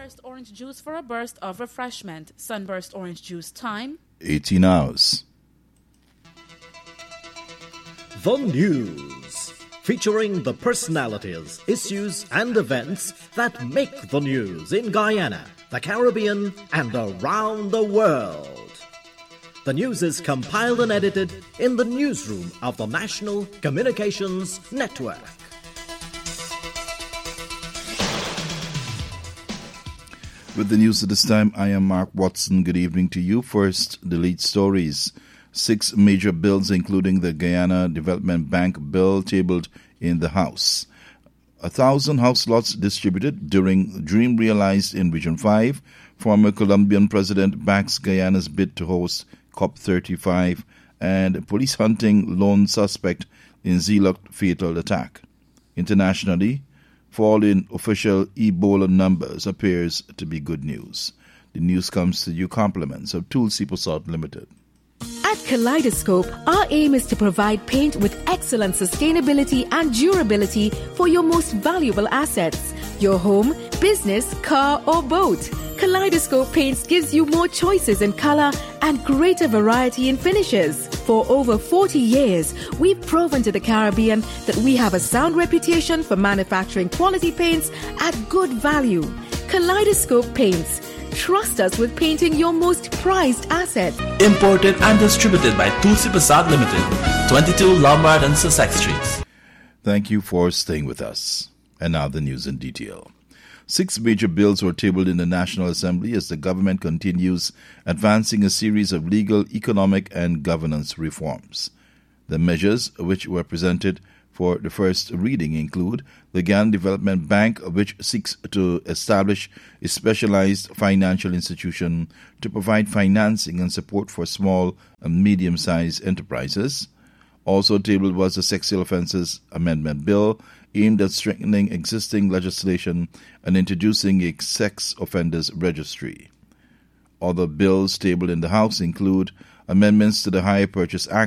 Sunburst orange juice for a burst of refreshment. Sunburst orange juice time 18 hours. The News, featuring the personalities, issues and events that make the news in Guyana, the Caribbean and around the world. The news is compiled and edited in the newsroom of the National Communications Network. With the news at this time, I am Mark Watson. Good evening to you. First, the lead stories. 6 major bills, including the Guyana Development Bank bill, tabled in the House. 1,000 house lots distributed during Dream Realized in Region 5. Former Colombian president backs Guyana's bid to host COP35. And police hunting lone suspect in Zilok fatal attack. Internationally, fall in official Ebola numbers appears to be good news. The news comes to you compliments of Tulsi Prasad Limited. At Kaleidoscope, our aim is to provide paint with excellent sustainability and durability for your most valuable assets, your home, business, car or boat. Kaleidoscope Paints gives you more choices in color and greater variety in finishes. For over 40 years, we've proven to the Caribbean that we have a sound reputation for manufacturing quality paints at good value. Kaleidoscope Paints. Trust us with painting your most prized asset. Imported and distributed by Tulsi Prasad Limited, 22 Lombard and Sussex Streets. Thank you for staying with us. And now the news in detail. 6 major bills were tabled in the National Assembly as the government continues advancing a series of legal, economic and governance reforms. The measures which were presented for the first reading include the Guyana Development Bank, which seeks to establish a specialized financial institution to provide financing and support for small and medium-sized enterprises. Also tabled was the Sexual Offences Amendment Bill, aimed at strengthening existing legislation and introducing a sex offenders registry. Other bills tabled in the House include amendments to the Hire Purchase Act,